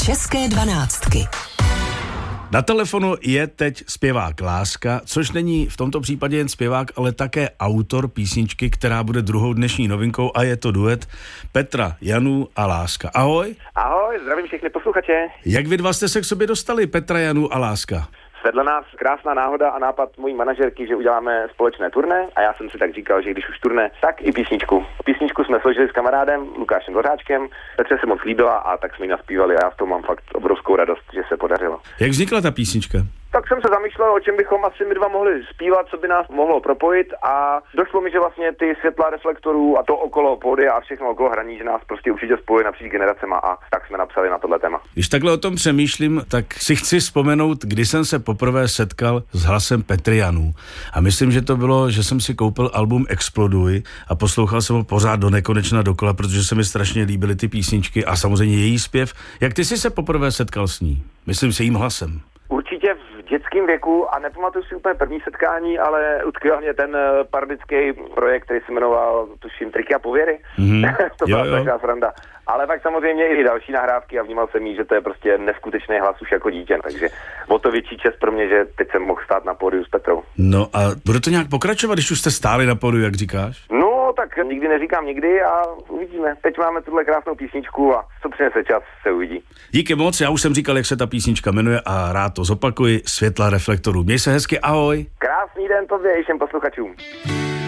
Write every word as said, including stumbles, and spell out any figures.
České dvanáctky. Na telefonu je teď zpěvák Láska, což není v tomto případě jen zpěvák, ale také autor písničky, která bude druhou dnešní novinkou, a je to duet Petra Janů a Láska. Ahoj. Ahoj, zdravím všechny posluchače. Jak vy dva jste se k sobě dostali, Petra Janů a Láska? Svedla nás krásná náhoda a nápad mojí manažerky, že uděláme společné turné, a já jsem si tak říkal, že když už turné, tak i písničku. Písničku jsme složili s kamarádem Lukášem Dvořáčkem, Petře se moc líbila a tak jsme ji naspívali a já v tom mám fakt obrovskou radost, že se podařilo. Jak vznikla ta písnička? Tak jsem se zamýšlel, o čem bychom asi my dva mohli zpívat, co by nás mohlo propojit, a došlo mi, že vlastně ty světla reflektorů a to okolo pódia a všechno okolo hraní, že nás prostě určitě spojuje napříč generacema, a tak jsme napsali na tohle téma. Když takhle o tom přemýšlím, tak si chci vzpomenout, kdy jsem se poprvé setkal s hlasem Petry Janů. A myslím, že to bylo, že jsem si koupil album Exploduj a poslouchal jsem ho pořád do nekonečna dokola, protože se mi strašně líbily ty písničky a samozřejmě její zpěv. Jak ty jsi se poprvé setkal s ní? Myslím s jejím hlasem. Určitě v dětském věku, a nepamatuju si úplně první setkání, ale utkvěl mě ten parodický projekt, který se jmenoval, tuším, Triky a pověry. Mm-hmm. To byla taková sranda. Ale tak samozřejmě i další nahrávky, a vnímal jsem jí, že to je prostě neskutečný hlas už jako dítě. Takže o to větší čest pro mě, že teď jsem mohl stát na pódiu s Petrou. No a bude to nějak pokračovat, když už jste stáli na pódiu, jak říkáš? No, tak nikdy neříkám nikdy a uvidíme. Teď máme tuhle krásnou písničku a co přinese čas, se uvidí. Díky moc, já už jsem říkal, jak se ta písnička jmenuje, a rád to zopakuji. Světla reflektorů. Měj se hezky, ahoj. Krásný den tobě i všem posluchačům.